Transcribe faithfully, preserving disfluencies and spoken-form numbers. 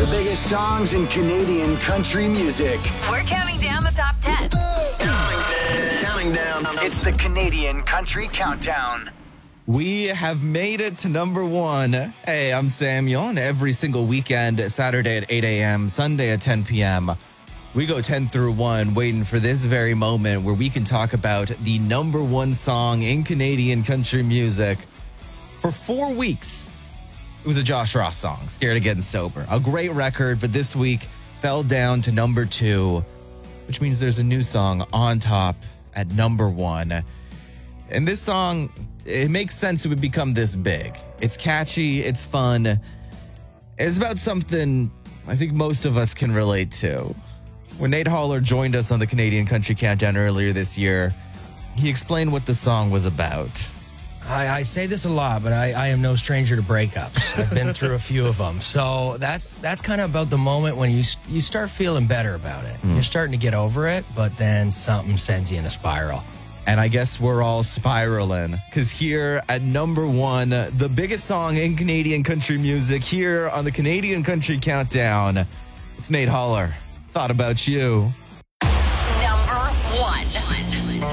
The biggest songs in Canadian country music. We're counting down the top ten. Counting down. It's the Canadian Country Countdown. We have made it to number one. Hey, I'm Samuel, and every single weekend, Saturday at eight a.m., Sunday at ten p.m., we go ten through one, waiting for this very moment where we can talk about the number one song in Canadian country music. For four weeks, it was a Josh Ross song, Scared of Getting Sober. A great record, but this week fell down to number two, which means there's a new song on top at number one. And this song, it makes sense it would become this big. It's catchy, it's fun. It's about something I think most of us can relate to. When Nate Haller joined us on the Canadian Country Countdown earlier this year, he explained what the song was about. I, I say this a lot, but I, I am no stranger to breakups. I've been through a few of them. So that's that's kind of about the moment when you you start feeling better about it. Mm. You're starting to get over it, but then something sends you in a spiral. And I guess we're all spiraling, because here at number one, the biggest song in Canadian country music here on the Canadian Country Countdown, it's Nate Haller. Thought About You.